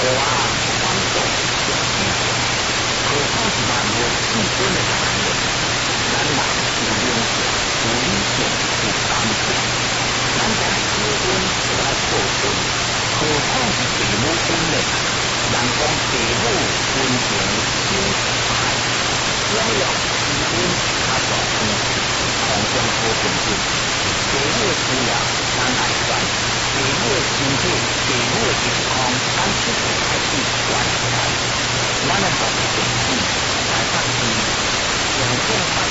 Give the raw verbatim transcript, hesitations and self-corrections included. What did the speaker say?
啊，宽松有机会，何况是万物自尊的产物。咱人有灵性，有理性，有感性，咱家结婚就要孝顺，何况是父母婚呢？人讲父母恩情久持牌，养育子孙较大恩情，互相好平等。父母的需要咱来管，父母的身体、父母的健康，咱出钱来去管起来。咱的父母子来发挥，用正法